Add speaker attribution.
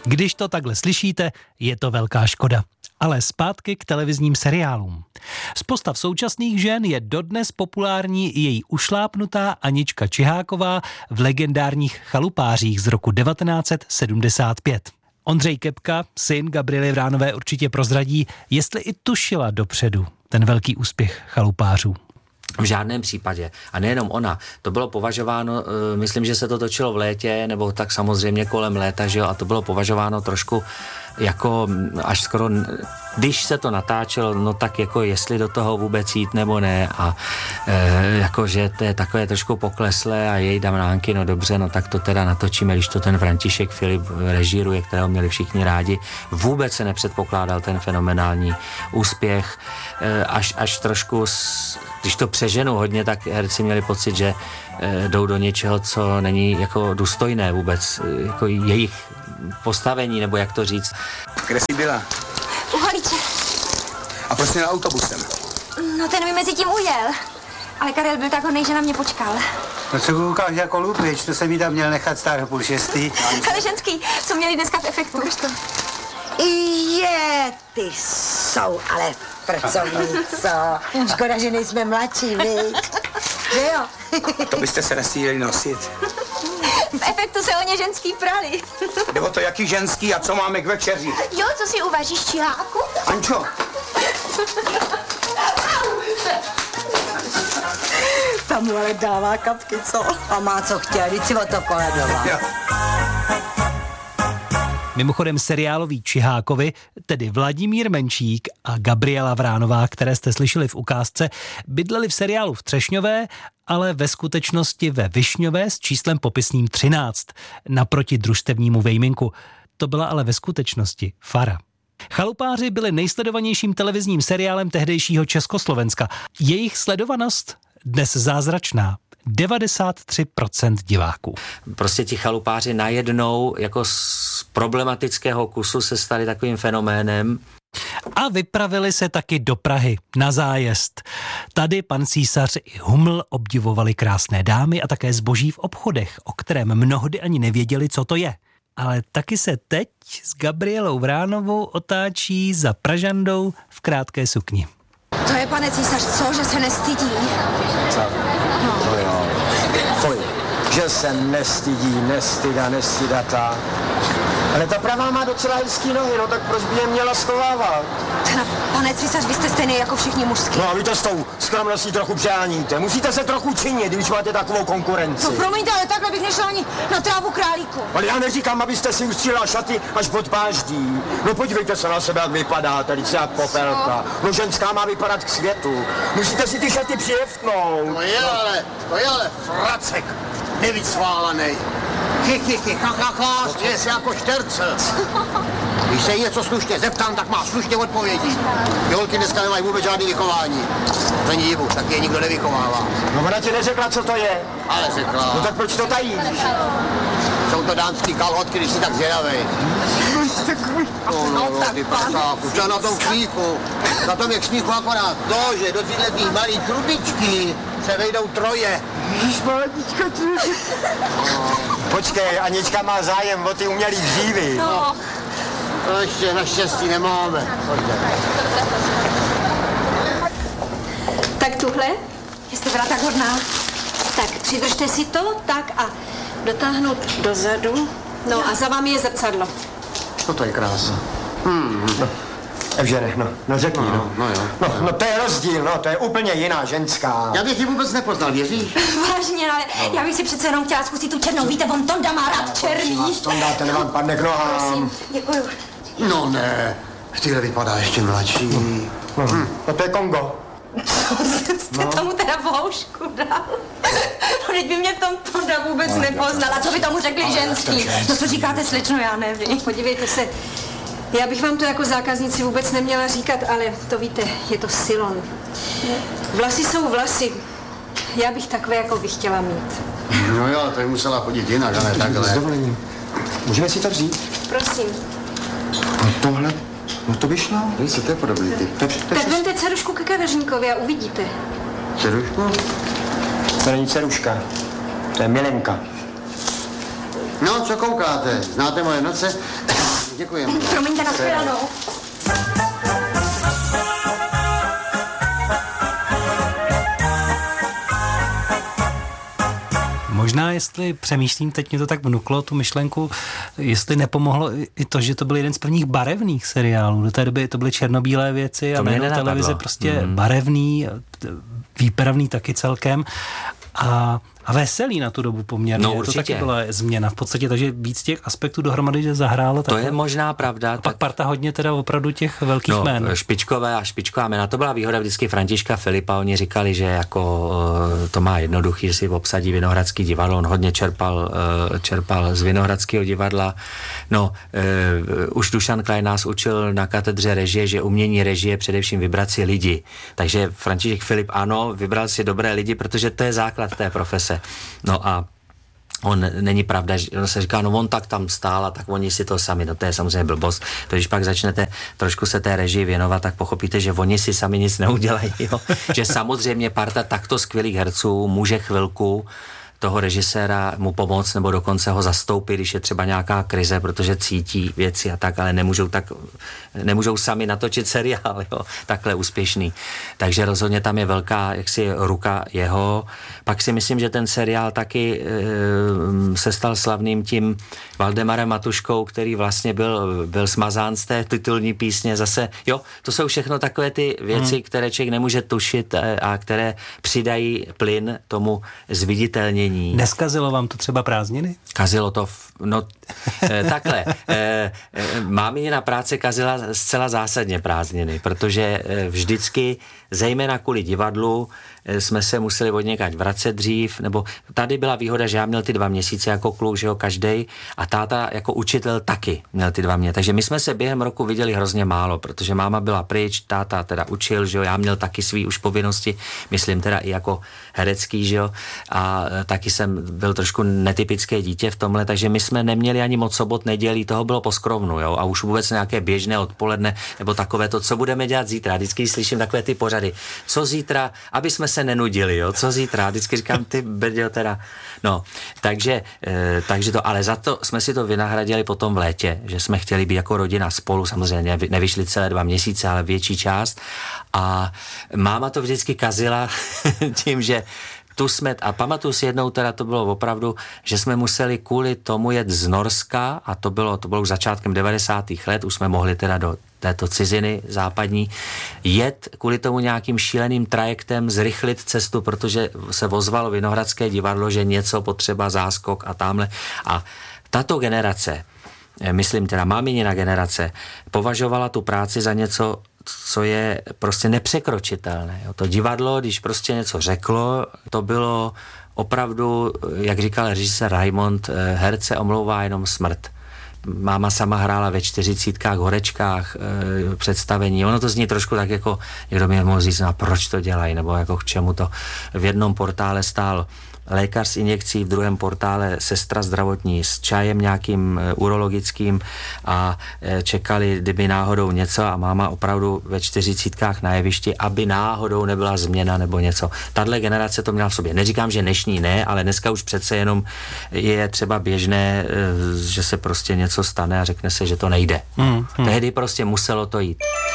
Speaker 1: Když to takhle slyšíte, je to velká škoda. Ale zpátky k televizním seriálům. Z postav současných žen je dodnes populární její ušlápnutá Anička Čiháková v legendárních Chalupářích z roku 1975. Ondřej Kepka, syn Gabriely Vránové, určitě prozradí, jestli i tušila dopředu ten velký úspěch Chalupářů.
Speaker 2: V žádném případě. A nejenom ona. To bylo považováno, myslím, že se to točilo v létě, nebo tak samozřejmě kolem léta, že jo, a to bylo považováno trošku jako až skoro, když se to natáčelo, no tak jako jestli do toho vůbec jít nebo ne a jakože to je takové trošku pokleslé a jej Damnánky, no dobře, no tak to teda natočíme, když to ten František Filip režíruje, kterého měli všichni rádi. Vůbec se nepředpokládal ten fenomenální úspěch, až trošku, když to přeženu hodně, tak herci měli pocit, že jdou do něčeho, co není jako důstojné vůbec, jako jejich postavení, nebo jak to říct.
Speaker 3: Kde jsi byla?
Speaker 4: U Holiče.
Speaker 3: A proč jsi na autobusem?
Speaker 4: No ten mi mezi tím ujel. Ale Karel byl tak hodnej, že na mě počkal.
Speaker 5: No co koukáš jako lupič, to jsem jí tam měl nechat stát 5:30.
Speaker 4: Ale ženský, co měli dneska v Efektu, už to.
Speaker 6: Je, ty jsou ale pracovní, co? Škoda, že nejsme mladší, viď? Že jo?
Speaker 3: To byste se nestýděli nosit.
Speaker 4: V Efektu se o ně ženský prali.
Speaker 3: Jde o to, jaký ženský a co máme k večeři.
Speaker 4: Jo, co si uvaříš, Čiháku?
Speaker 3: Ančo!
Speaker 6: Tam mu ale dává kapky, co? A má co chtěl, víc si o to poledoval.
Speaker 1: Mimochodem seriáloví Čihákovi, tedy Vladimír Menšík a Gabriela Vránová, které jste slyšeli v ukázce, bydleli v seriálu v Třešňové, ale ve skutečnosti ve Višňové s číslem popisným 13, naproti družstevnímu Vejminku. To byla ale ve skutečnosti fara. Chalupáři byli nejsledovanějším televizním seriálem tehdejšího Československa. Jejich sledovanost dnes zázračná. 93% diváků.
Speaker 2: Prostě ti chalupáři najednou jako z problematického kusu se stali takovým fenoménem.
Speaker 1: A vypravili se taky do Prahy na zájezd. Tady pan císař i Huml obdivovali krásné dámy a také zboží v obchodech, o kterém mnohdy ani nevěděli, co to je. Ale taky se teď s Gabrielou Vránovou otáčí za Pražandou v krátké sukni.
Speaker 4: To je, pane císař, co, že se nestydí?
Speaker 7: Co? No jo. Fuj, že se nestydí, nestydata. Ale ta pravá má docela hezký nohy, no tak proč by je měla schovávat?
Speaker 4: Pane císař, vy jste stejný jako všichni mužský.
Speaker 7: No a vy to s tou skromností trochu přeháníte. Musíte se trochu činit, když máte takovou konkurenci.
Speaker 4: No promiňte, ale takhle bych nešla ani na trávu králíku.
Speaker 7: Ale já neříkám, abyste si ustřílela šaty až pod páždí. No podívejte se na sebe, jak vypadáte, teď se jak popelka. No ženská má vypadat k světu. Musíte si ty šaty přijeftnout.
Speaker 8: To je ale fracek, nevycválanej. Směje se jako šterce. Když se jí něco slušně zeptám, tak má slušně odpovědi. Ty holky dneska nemají vůbec žádný vychování. Není divu, tak je nikdo nevychovává.
Speaker 7: No ona ti neřekla, co to je.
Speaker 8: Ale řekla.
Speaker 7: No tak proč to tajíš?
Speaker 8: Jsou to dámský kalhotky, když jsi tak zvědavej. No, ty prsáku, co na tom kšníku? Na tom je kšníku akorát to, že do této malý trubičky se vejdou troje.
Speaker 7: Ježišmanička, Počkej, Anička má zájem o ty umělý dřívy.
Speaker 4: No.
Speaker 8: To ještě naštěstí nemáme.
Speaker 4: Tak tuhle? Jste byla tak hodná. Tak přidržte si to, tak a dotáhnout dozadu. No a za vámi je zrcadlo.
Speaker 8: Co to je krása?
Speaker 7: Evžene, no řekni, no.
Speaker 8: No jo.
Speaker 7: No to je rozdíl, no, to je úplně jiná ženská.
Speaker 8: Já bych ji vůbec nepoznal, věříš?
Speaker 4: Vážně, ale já bych si přece jenom chtěla zkusit tu černou. Víte, on Tonda má rád černý.
Speaker 7: Tonda, ten vám padne k nohám.
Speaker 4: Prosím, děkuju.
Speaker 8: No ne, tyhle vypadá ještě mladší.
Speaker 7: No to je Kongo.
Speaker 4: Jste tomu teda voušku dal. No teď by mě v tom Tonda vůbec nepoznala. Co by tomu řekli ženský? No co říkáte, slečno, já nevím.
Speaker 9: Podívejte se, já bych vám to jako zákaznici vůbec neměla říkat, ale to víte, je to silon. Vlasy jsou vlasy. Já bych takové, jako bych chtěla mít.
Speaker 8: No jo, to je musela chodit jinak, ale takhle.
Speaker 7: S dovolením. Můžeme si to vzít?
Speaker 9: Prosím.
Speaker 7: No tohle, no to by šlo.
Speaker 8: Víš, to je podobný ty.
Speaker 9: Tak vemte dcerušku ke kadeřníkovi a uvidíte.
Speaker 8: Dcerušku?
Speaker 7: To není dceruška, to je milenka.
Speaker 8: No, co koukáte? Znáte moje noce? Děkujeme.
Speaker 4: Promiňte, na shledanou.
Speaker 1: Možná, jestli přemýšlím, teď mě to tak vnuklo, tu myšlenku, jestli nepomohlo i to, že to byl jeden z prvních barevných seriálů. Do té doby to byly černobílé věci a najednou televize prostě barevný, výpravný taky celkem. A veselý na tu dobu poměrně.
Speaker 2: No, určitě.
Speaker 1: To taky byla změna v podstatě, takže víc těch aspektů dohromady, že zahrálo.
Speaker 2: To je možná pravda.
Speaker 1: A pak parta hodně teda opravdu těch velkých jmén.
Speaker 2: Špičková jména. To byla výhoda vždycky Františka Filipa. Oni říkali, že jako to má jednoduchý, že si obsadí Vinohradský divadlo. On hodně čerpal z Vinohradského divadla. No, už Dušan Klein nás učil na katedře režie, že umění režie především vybrat si lidi. Takže František Filip, ano, vybral si dobré lidi, protože to je základ té profese. No a on není pravda, že on se říká, no on tak tam stál a tak oni si to sami, no to je samozřejmě blbost. To když pak začnete trošku se té režii věnovat, tak pochopíte, že oni si sami nic neudělají, jo? Že samozřejmě parta takto skvělých herců může chvilku toho režiséra mu pomoct nebo dokonce ho zastoupit, když je třeba nějaká krize, protože cítí věci a tak, ale nemůžou sami natočit seriál, jo, takhle úspěšný. Takže rozhodně tam je velká jaksi ruka jeho. Pak si myslím, že ten seriál taky se stal slavným tím Valdemarem Matuškou, který vlastně byl smazán z té titulní písně. Zase, jo, to jsou všechno takové ty věci, které člověk nemůže tušit a které přidají plyn tomu zviditelnění.
Speaker 1: Neskazilo vám to třeba prázdniny?
Speaker 2: Kazilo to, takhle. Mámina práce kazila zcela zásadně prázdniny, protože vždycky, zejména kvůli divadlu, jsme se museli od někať vracet dřív, nebo tady byla výhoda, že já měl ty 2 měsíce jako kluk, že jo, každej, a táta jako učitel taky měl ty 2 měsíce. Takže my jsme se během roku viděli hrozně málo, protože máma byla pryč, táta teda učil, že jo, já měl taky svý už povinnosti, myslím teda i jako herecký, že jo, a taky jsem byl trošku netypické dítě v tomhle, takže my jsme neměli ani moc sobot, nedělí, toho bylo po skrovnu, jo, a už vůbec nějaké běžné odpoledne, nebo takové to, co budeme dělat zítra. Vždycky slyším takové ty pořady, co zítra, aby jsme se nenudili, jo, co zítra, vždycky říkám, ty brďo teda, no, takže to, ale za to jsme si to vynahradili potom v létě, že jsme chtěli být jako rodina spolu, samozřejmě nevyšli celé 2 měsíce, ale větší část, a máma to vždycky kazila tím, že a pamatuju si jednou, teda to bylo opravdu, že jsme museli kvůli tomu jet z Norska, a to bylo už začátkem 90. let, už jsme mohli teda do této ciziny západní, jet kvůli tomu nějakým šíleným trajektem, zrychlit cestu, protože se ozvalo Vinohradské divadlo, že něco potřeba, záskok a tamhle. A tato generace, myslím teda máminina generace, považovala tu práci za něco, co je prostě nepřekročitelné. To divadlo, když prostě něco řeklo, to bylo opravdu, jak říkal režisér Raimond, herce omlouvá jenom smrt. Máma sama hrála ve 40 horečkách představení. Ono to zní trošku tak jako, někdo mi mohl říct, no, proč to dělají, nebo jako k čemu to. V jednom portále stál lékař s injekcí, v druhém portále sestra zdravotní s čajem nějakým urologickým a čekali, kdyby náhodou něco, a máma opravdu ve 40 na jevišti, aby náhodou nebyla změna nebo něco. Tahle generace to měla v sobě. Neříkám, že dnešní ne, ale dneska už přece jenom je třeba běžné, že se prostě něco stane a řekne se, že to nejde. Tehdy prostě muselo to jít.